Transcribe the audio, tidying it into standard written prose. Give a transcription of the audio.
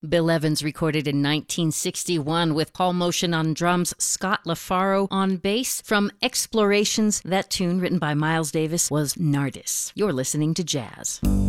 Bill Evans recorded in 1961 with Paul Motian on drums, Scott LaFaro on bass. From Explorations, that tune written by Miles Davis was Nardis. You're listening to Jazz.